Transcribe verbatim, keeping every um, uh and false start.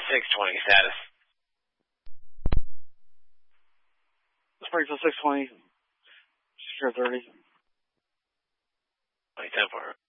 six twenty status. Springfield six twenty, secure thirty. twenty ten for